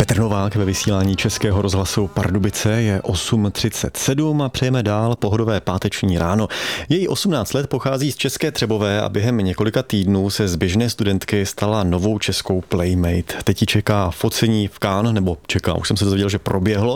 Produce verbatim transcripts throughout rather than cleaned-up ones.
Petr Novák ve vysílání Českého rozhlasu Pardubice. Je osm třicet sedm a přejeme dál pohodové páteční ráno. Její osmnáct let pochází z České Třebové a během několika týdnů se z běžné studentky stala novou českou playmate. Teď ji čeká focení v Cannes, nebo čeká, už jsem se dozvěděl, že proběhlo.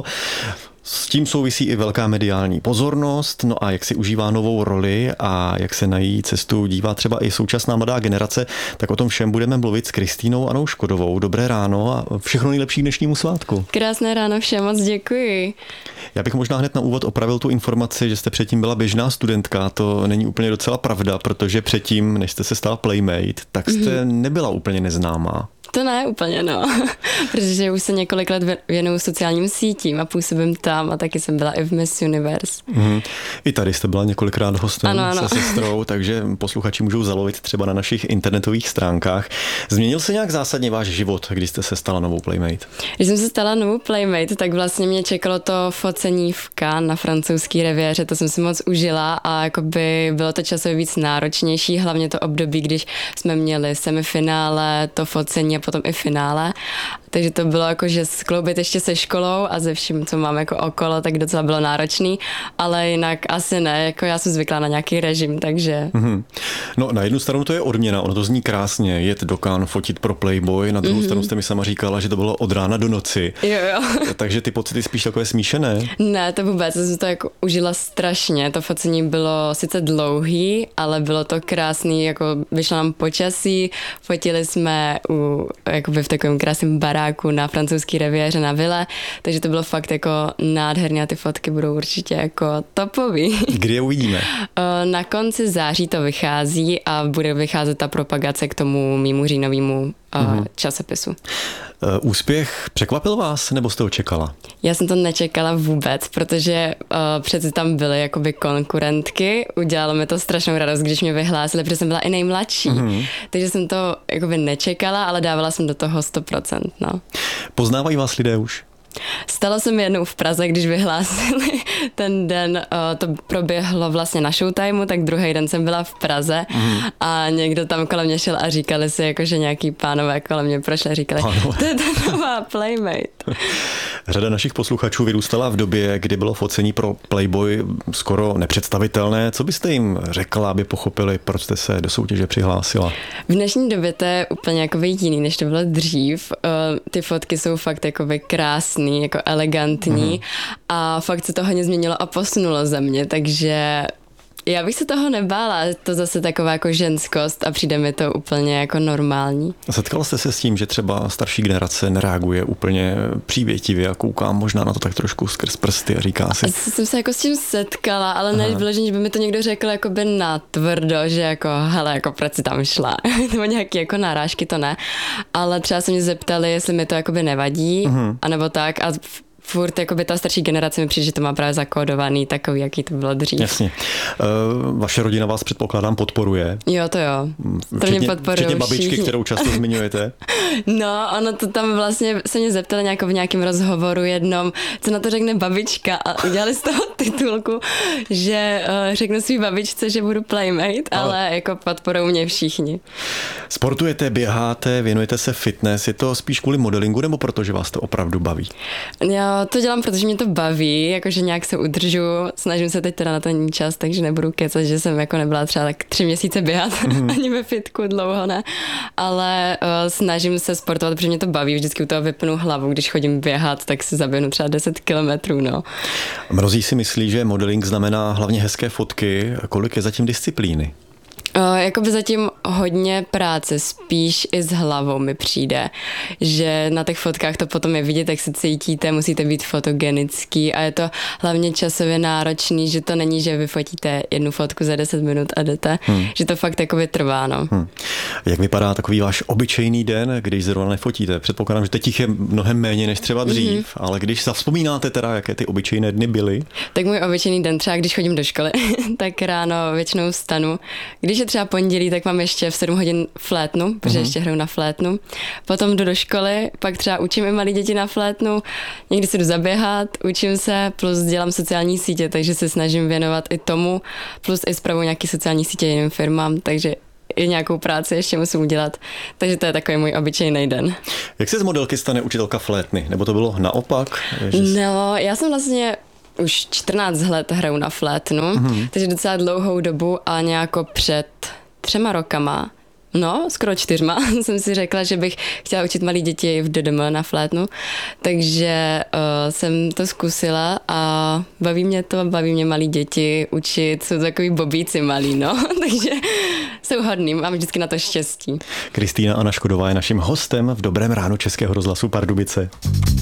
S tím souvisí i velká mediální pozornost, no a jak si užívá novou roli a jak se na její cestu dívá třeba i současná mladá generace, tak o tom všem budeme mluvit s Kristýnou Anou Škodovou. Dobré ráno a všechno nejlepší k dnešnímu svátku. Krásné ráno všem, moc děkuji. Já bych možná hned na úvod opravil tu informaci, že jste předtím byla běžná studentka. To není úplně docela pravda, protože předtím, než jste se stala playmate, tak jste mm-hmm. nebyla úplně neznámá. To ne úplně, no, protože už se několik let věnuju sociálním sítím a působím tam a taky jsem byla i v Miss Universe. Mm. I tady jste byla několikrát hostem ano, ano. se sestrou, takže posluchači můžou zalovit třeba na našich internetových stránkách. Změnil se nějak zásadně váš život, když jste se stala novou playmate? Když jsem se stala novou playmate, tak vlastně mě čekalo to focení v Cannes na francouzský riviéře, to jsem si moc užila a jakoby bylo to časově víc náročnější, hlavně to období, když jsme měli semifinále, to focení a potom i finále. Takže to bylo jako, že skloubit ještě se školou a ze vším, co mám jako okolo, tak docela bylo náročný, ale jinak asi ne, jako já jsem zvyklá na nějaký režim, takže... Mm-hmm. No na jednu stranu to je odměna, ono to zní krásně, jet do Cannes, fotit pro Playboy, na druhou mm-hmm. stranu jste mi sama říkala, že to bylo od rána do noci. Jo, jo. Takže ty pocity spíš takové smíšené? Ne, to vůbec, já jsem to jako užila strašně, to focení bylo sice dlouhý, ale bylo to krásný, jako vyšlo nám počasí, fotili jsme u, jakoby v takovém krásném baráku na francouzský riviéře na vile, takže to bylo fakt jako nádherné a ty fotky budou určitě jako topový. Kdy je uvidíme? Na konci září to vychází a bude vycházet ta propagace k tomu mýmu říjnovému mm-hmm. časopisu. Úspěch překvapil vás, nebo jste ho čekala? Já jsem to nečekala vůbec, protože uh, přeci tam byly jakoby konkurentky, udělalo mi to strašnou radost, když mě vyhlásili, protože jsem byla i nejmladší, mm-hmm. takže jsem to jakoby nečekala, ale dávala jsem do toho sto procent. No. Poznávají vás lidé už? Stalo se mi jednou v Praze, když vyhlásili ten den, to proběhlo vlastně na Showtimeu, tak druhý den jsem byla v Praze mm. a někdo tam kolem mě šel a říkali si, jako, že nějaký pánové kolem mě prošli a říkali, to je ta nová playmate. Řada našich posluchačů vyrůstala v době, kdy bylo focení pro Playboy skoro nepředstavitelné. Co byste jim řekla, aby pochopili, proč jste se do soutěže přihlásila? V dnešní době to je úplně jakoby jiný, než to bylo dřív. Ty fotky jsou fakt jakoby krásný, jako elegantní mm-hmm. a fakt se to hodně změnilo a posunulo ze mě, takže já bych se toho nebála, to zase taková jako ženskost a přijde mi to úplně jako normální. Setkala jste se s tím, že třeba starší generace nereaguje úplně přívětivě a kouká možná na to tak trošku skrz prsty a říká si... Asi jsem se jako s tím setkala, ale ne vyloženě, že by mi to někdo řekl jakoby natvrdo, že jako hele, jako proč si tam šla, nebo nějaký jako narážky, to ne, ale třeba se mě zeptali, jestli mi to jakoby nevadí, uh-huh. anebo tak a furt jakoby ta starší generace mi přijde, že to má právě zakódovaný takový, jaký to bylo dřív. Jasně. Uh, vaše rodina vás předpokládám podporuje. Jo, to jo. To včetně, mě podporují včetně babičky, všichni. Kterou často zmiňujete. No, ono to tam vlastně se mě zeptali nějak v nějakém rozhovoru jednom, co na to řekne babička a udělali z toho titulku, že uh, řeknu svý babičce, že budu playmate, ale, ale jako podporují mě všichni. Sportujete, běháte, věnujete se fitness, je to spíš kvůli modelingu nebo protože vás to opravdu baví? Já to dělám, protože mě to baví, jakože nějak se udržu, snažím se teď teda na to není čas, takže nebudu kecat, že jsem jako nebyla třeba tak tři měsíce běhat, mm. ani ve fitku dlouho ne, ale uh, snažím se sportovat, protože mě to baví, vždycky u toho vypnu hlavu, když chodím běhat, tak si zaběhnu třeba deset kilometrů, no. Mnozí si myslí, že modeling znamená hlavně hezké fotky, kolik je zatím disciplíny? Uh, jakoby zatím hodně práce, spíš i s hlavou mi přijde, že na těch fotkách to potom je vidět, jak se cítíte, musíte být fotogenický a je to hlavně časově náročný, že to není, že vyfotíte jednu fotku za deset minut a jdete, hmm. že to fakt jakoby trvá, no. Hmm. Jak vypadá takový váš obyčejný den, když zrovna nefotíte? Předpokládám, že teď jich je mnohem méně než třeba dřív, mm-hmm. ale když zavzpomínáte teda, jaké ty obyčejné dny byly? Tak můj obyčejný den, třeba když chodím do školy, tak ráno většinou vstanu. Když je třeba pondělí, tak mám ještě v sedm hodin flétnu, protože mm-hmm. ještě hraju na flétnu. Potom jdu do školy, pak třeba učím i malé děti na flétnu, někdy si jdu zaběhat, učím se, plus dělám sociální sítě, takže se snažím věnovat i tomu, plus i spravuju nějaký sociální sítě jiným firmám, takže i nějakou práci ještě musím udělat. Takže to je takový můj obyčejný den. Jak se z modelky stane učitelka flétny? Nebo to bylo naopak? Že... No, já jsem vlastně už čtrnáct let hraju na flétnu, mm-hmm. takže docela dlouhou dobu a nějako před třema rokama, no, skoro čtyřma, jsem si řekla, že bych chtěla učit malé děti v D D M na flétnu, takže uh, jsem to zkusila a baví mě to, baví mě malí děti učit, jsou takový bobíci malí, no, takže jsou hodný, mám vždycky na to štěstí. Kristýna Anna Škodová je naším hostem v Dobrém ránu Českého rozhlasu Pardubice.